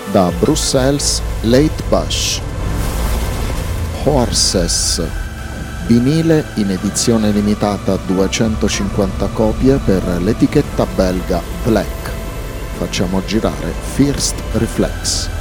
Da Bruxelles Late Bush. Horses, vinile in edizione limitata a 250 copie per l'etichetta belga Black. Facciamo girare First Reflex.